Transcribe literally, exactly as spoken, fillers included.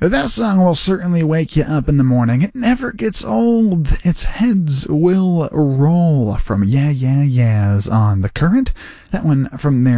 That song will certainly wake you up in the morning. It never gets old. Its Heads Will Roll from Yeah Yeah Yeahs on The Current. That one from their